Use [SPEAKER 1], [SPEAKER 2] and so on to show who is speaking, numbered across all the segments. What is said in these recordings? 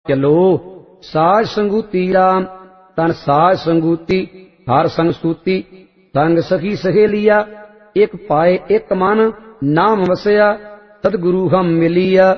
[SPEAKER 1] चलो साज संगूती राम तन साज संगूती हर संग सूती संग सखी सहेलिया एक पाए एक मन नाम वसया सतगुरु हम मिलिया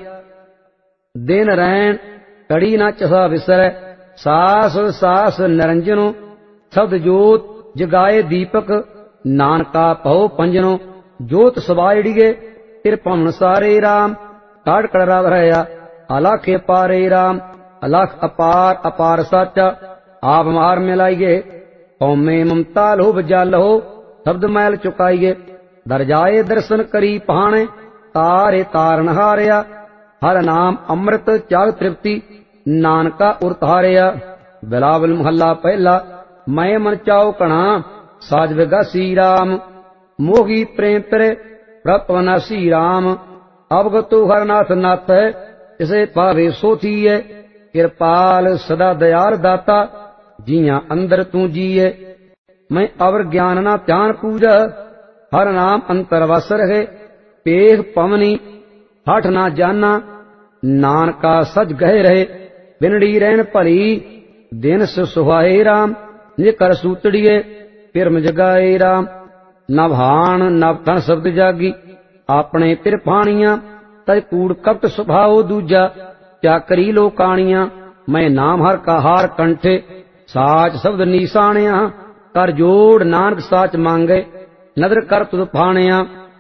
[SPEAKER 1] दिन रैन कड़ी न चसा विसर सास सास निरंजनो शब्द जोत जगाए दीपक नानका पहो पंजनो जोत सवायड़िगे तिरपन सारे राम काड़ कड़ रहा अलख पारे राम अलख अपार अपार साचा आप मार मिलाइए कौमे ममता लोभ जल हो शब्द मैल चुकाइए दर जाए दर्शन करी पहाने तारे तारन हारिया हर नाम अमृत त्याग तृप्ति नानका उरतारिया बिलावल महला पहला मैं मन चाओ कणा साज विगासी राम मोगी प्रेम तेरे प्रपनासी राम अवगतो हरनाथ नाथ है इसे पावे सोथी है कृपाल सदा दयाल दाता जिया अंदर तू जीए मैं अवर ज्ञान ना ध्यान पूजा हर नाम अंतर वस रहे पेख पवनी हठ ना जाना नानका सज गहे रहे बिनड़ी रहन भली दिन सुहाए राम निकर सूतड़िए पिरम जगाए राम नभान नव तन शब्द जागी अपने तिरपाणियां तज कूड़ कपट सुभाओ दूजा चाकरी लोकाणियां मैं नाम हर का हार कंठे साच शब्द नीसाणिया कर जोड़ नानक साच मांगे नदर कर तुद फाणिया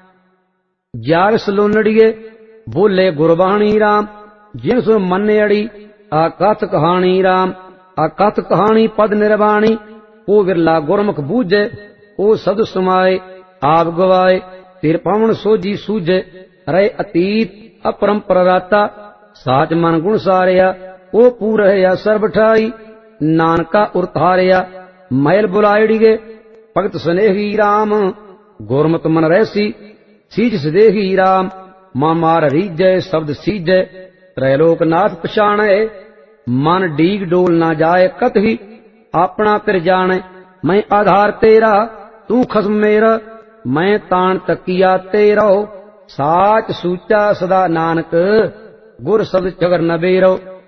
[SPEAKER 1] जाग सलोनड़िए बोले गुरबाणी राम जिन सो मन अड़ी आकथ कहानी राम आकथ कहानी पद निर्वाणी ओ विरला गुरमुख बूझे ओ सद समाए आप गवाए तिर पावन सोजी सूझे रहे अतीत अपरंपर राता साच मन गुण सारिया ओ पूर है सर्व ठाई नानका उरतारिया मैल बुलाइड़िगे भगत स्नेही राम गुरमत मन रहसी सीज सदेही राम मां मार रीजय शब्द सीजय त्रैलोक नाथ पछाणे मन डीग डोल ना जाए कतही अपना फिर जाने मैं आधार तेरा तू खसम मेरा मैं तान तकिया तेरो साच सूचा सदा नानक गुर शब्द चगर न बेरो